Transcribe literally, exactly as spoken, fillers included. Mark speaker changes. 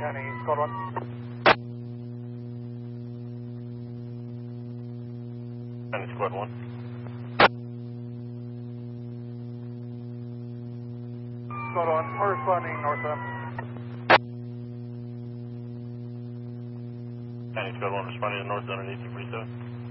Speaker 1: County, Squad one.
Speaker 2: County Squad one.
Speaker 1: Squad one, we're responding northbound.
Speaker 2: County Squad one responding to north underneath two forty-seven.